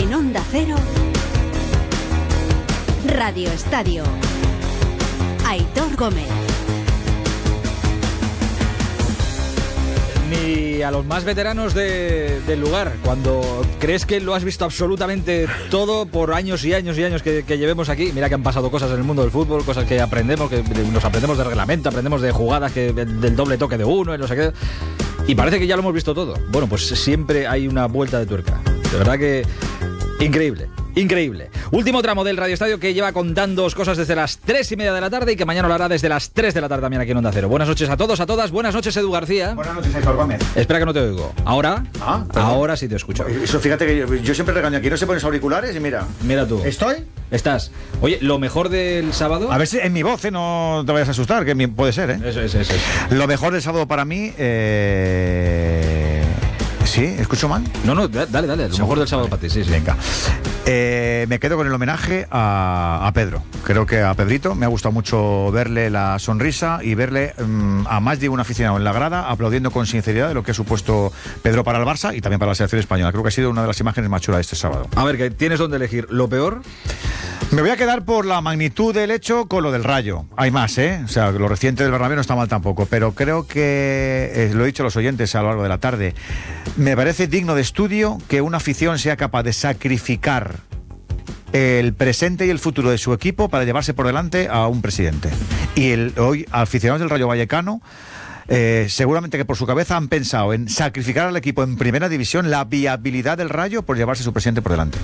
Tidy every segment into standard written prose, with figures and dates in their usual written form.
En Onda Cero, Radio Estadio. Aitor Gómez. Ni a los más veteranos del lugar, cuando crees que lo has visto absolutamente todo por años y años y años que llevemos aquí. Mira que han pasado cosas en el mundo del fútbol, cosas que aprendemos, que nos aprendemos de reglamento, aprendemos de jugadas, del doble toque de uno, no sé qué. Y parece que ya lo hemos visto todo. Bueno, pues siempre hay una vuelta de tuerca. De verdad que increíble. Increíble. Último tramo del Radio Estadio, que lleva contándoos cosas desde las 3:30 de la tarde y que mañana lo hará desde las 3 de la tarde también aquí en Onda Cero. Buenas noches a todos, a todas. Buenas noches, Edu García. Buenas noches, Aitor Gómez. Espera que no te oigo. ¿Ahora? Ahora sí te escucho. Eso, fíjate que yo siempre regaño aquí. No se pones auriculares y mira. Mira tú. ¿Estoy? Estás. Oye, lo mejor del sábado... A ver si en mi voz, no te vayas a asustar, que puede ser, Eso es. Lo mejor del sábado para mí... ¿Sí? ¿Escucho mal? No, dale. Lo mejor del sábado para ti, sí. Venga. Me quedo con el homenaje a Pedro. Creo que a Pedrito me ha gustado mucho verle la sonrisa y verle a más de un aficionado en la grada aplaudiendo con sinceridad de lo que ha supuesto Pedro para el Barça y también para la selección española. Creo que ha sido una de las imágenes más chulas de este sábado. A ver, que tienes donde elegir. ¿Lo peor? Me voy a quedar por la magnitud del hecho con lo del Rayo. Hay más, O sea, lo reciente del Bernabéu no está mal tampoco, pero creo que, lo he dicho a los oyentes a lo largo de la tarde, me parece digno de estudio que una afición sea capaz de sacrificar el presente y el futuro de su equipo para llevarse por delante a un presidente. Y hoy, aficionados del Rayo Vallecano, seguramente que por su cabeza han pensado en sacrificar al equipo en primera división la viabilidad del Rayo por llevarse su presidente por delante.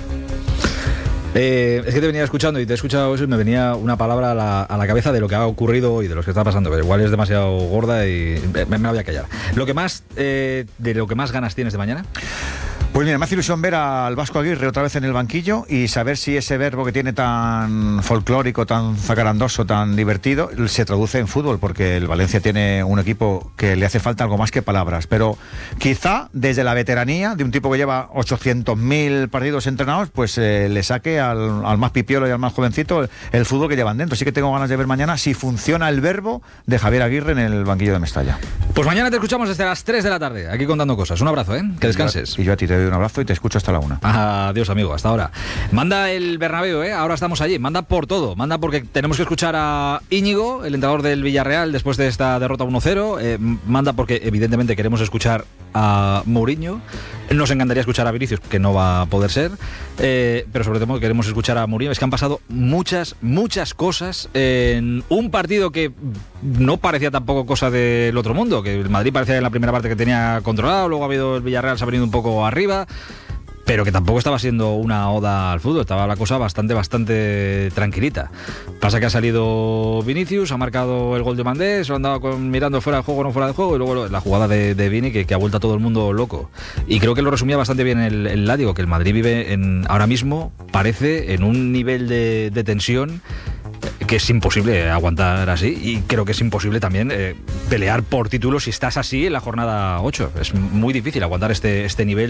Es que te venía escuchando y te he escuchado eso y me venía una palabra a la cabeza de lo que ha ocurrido hoy, de lo que está pasando, pero igual es demasiado gorda y me la voy a callar. De lo que más ganas tienes de mañana. Pues mira, me hace ilusión ver al Vasco Aguirre otra vez en el banquillo y saber si ese verbo que tiene tan folclórico, tan zacarandoso, tan divertido, se traduce en fútbol, porque el Valencia tiene un equipo que le hace falta algo más que palabras, pero quizá desde la veteranía de un tipo que lleva 800.000 partidos entrenados, pues le saque al más pipiolo y al más jovencito el fútbol que llevan dentro. Así que tengo ganas de ver mañana si funciona el verbo de Javier Aguirre en el banquillo de Mestalla. Pues mañana te escuchamos desde las 3 de la tarde, aquí contando cosas. Un abrazo, que descanses. Y yo a ti te doy un abrazo y te escucho hasta la 1. Adiós, amigo, hasta ahora. Manda el Bernabéu, ahora estamos allí. Manda por todo. Manda porque tenemos que escuchar a Íñigo, el entrenador del Villarreal, después de esta derrota 1-0. Manda porque, evidentemente, queremos escuchar a Mourinho. Nos encantaría escuchar a Vinicius, que no va a poder ser. Pero sobre todo queremos escuchar a Mourinho. Es que han pasado muchas cosas en un partido que no parecía tampoco cosa del otro mundo. Que el Madrid parecía en la primera parte que tenía controlado. Luego ha habido el Villarreal, se ha venido un poco arriba. Pero que tampoco estaba siendo una oda al fútbol, estaba la cosa bastante tranquilita. Pasa que ha salido Vinicius, ha marcado el gol de Mandé, se lo han dado mirando fuera del juego o no fuera del juego, y luego la jugada de Vini que ha vuelto a todo el mundo loco. Y creo que lo resumía bastante bien el Látigo, que el Madrid vive ahora mismo, parece, en un nivel de tensión que es imposible aguantar así, y creo que es imposible también pelear por títulos si estás así en la jornada 8. Es muy difícil aguantar este nivel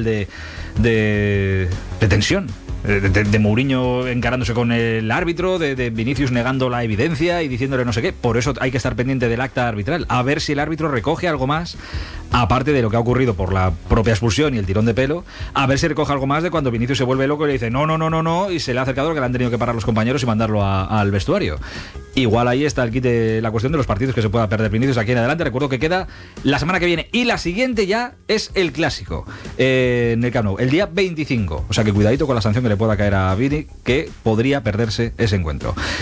de tensión. De Mourinho encarándose con el árbitro, de Vinicius negando la evidencia y diciéndole no sé qué. Por eso hay que estar pendiente del acta arbitral, a ver si el árbitro recoge algo más, aparte de lo que ha ocurrido por la propia expulsión y el tirón de pelo, a ver si recoge algo más de cuando Vinicius se vuelve loco y le dice no, y se le ha acercado que le han tenido que parar los compañeros y mandarlo al vestuario. Igual ahí está el kit de la cuestión de los partidos que se pueda perder Vinicius aquí en adelante. Recuerdo que queda la semana que viene y la siguiente ya es el clásico en el Camp Nou, el día 25. O sea que cuidadito con la sanción que le pueda caer a Vini, que podría perderse ese encuentro.